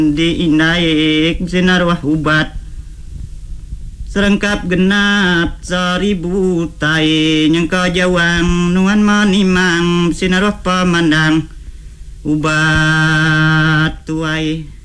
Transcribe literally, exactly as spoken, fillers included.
Diinaik sinarwah ubat serengkap genap seribu tai yang kejauhan nuan manimang sinarwah pemandang ubat tuai